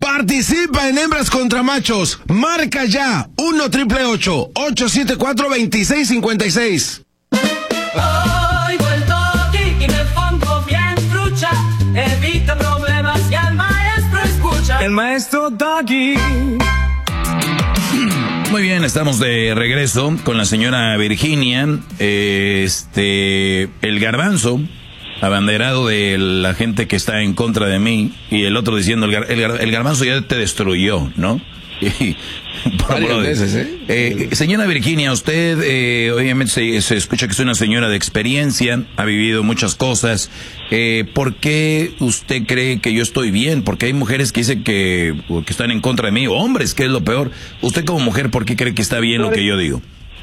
Participa en Hembras contra Machos. Marca ya 1-888-874-2656. Hoy vuelto aquí y me pongo bien trucha. Evita problemas y al maestro escucha. El maestro está aquí. Muy bien, estamos de regreso con la señora Virginia. El garbanzo, abanderado de la gente que está en contra de mí, y el otro diciendo, el garbanzo ya te destruyó, ¿no? Varias veces, señora Virginia, usted obviamente se escucha que es una señora de experiencia, ha vivido muchas cosas. ¿Por qué usted cree que yo estoy bien? Porque hay mujeres que dicen que están en contra de mí, hombres, que es lo peor. Usted como mujer, ¿por qué cree que está bien lo que yo digo?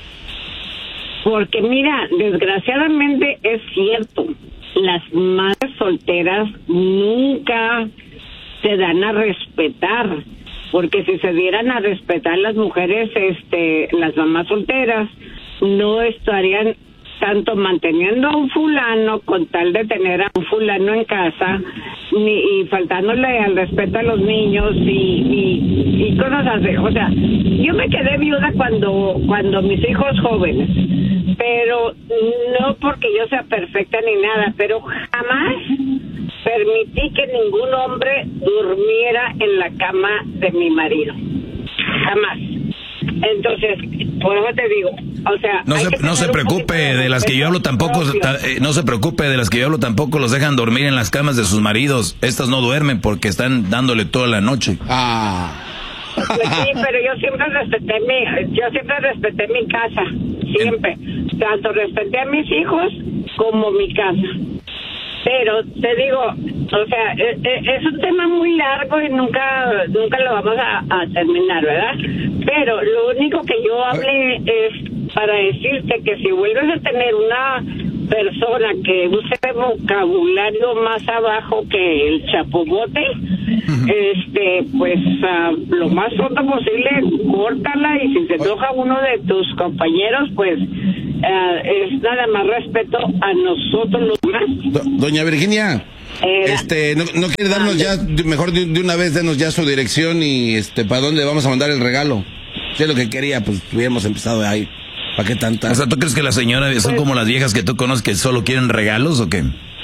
Porque mira, desgraciadamente es cierto, las madres solteras nunca se dan a respetar. Porque si se dieran a respetar las mujeres, las mamás solteras, no estarían tanto manteniendo a un fulano con tal de tener a un fulano en casa, y faltándole al respeto a los niños y cosas así. O sea, yo me quedé viuda cuando mis hijos jóvenes, pero no porque yo sea perfecta ni nada, pero jamás permití que ningún hombre durmiera en la cama de mi marido. Jamás. Entonces, por eso te digo, o sea... No se preocupe de las que yo hablo tampoco, no se preocupe de las que yo hablo tampoco, los dejan dormir en las camas de sus maridos. Estas no duermen porque están dándole toda la noche. Pues sí, pero yo siempre respeté mi casa, siempre. Tanto respeté a mis hijos como mi casa. Pero te digo, o sea, es un tema muy largo y nunca lo vamos a terminar, ¿verdad? Pero lo único que yo hablé es para decirte que si vuelves a tener una persona que use vocabulario más abajo que el chapobote, pues lo más pronto posible, córtala, y si se enoja uno de tus compañeros, pues es nada más respeto a nosotros los demás. Doña Virginia, no quiere darnos ya, mejor de una vez denos ya su dirección y para dónde vamos a mandar el regalo. Si es lo que quería, pues hubiéramos empezado de ahí. ¿Para qué tanta? O sea, ¿tú crees que las señoras son como las viejas que tú conoces que solo quieren regalos o qué?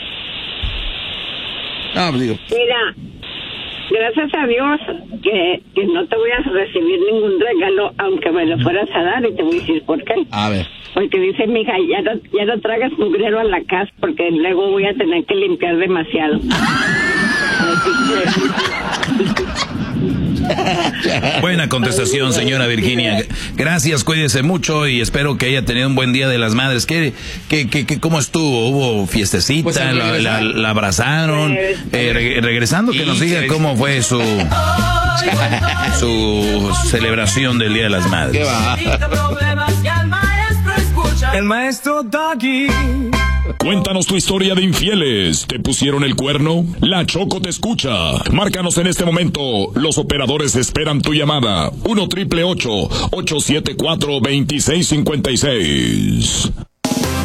No, pues digo. Mira, gracias a Dios que no te voy a recibir ningún regalo, aunque me lo fueras a dar, y te voy a decir por qué. A ver. Porque dice mi hija, ya no tragas mugrero a la casa, porque luego voy a tener que limpiar demasiado. Buena contestación, señora Virginia. Gracias, cuídese mucho y espero que haya tenido un buen Día de las Madres. ¿Cómo estuvo? ¿Hubo fiestecita? Pues, ¿La abrazaron? Regresando, que nos diga cómo fue su celebración del Día de las Madres. ¿Qué va? El maestro está aquí. Cuéntanos tu historia de infieles. ¿Te pusieron el cuerno? La Choco te escucha. Márcanos en este momento. Los operadores esperan tu llamada. 1-888-874-2656.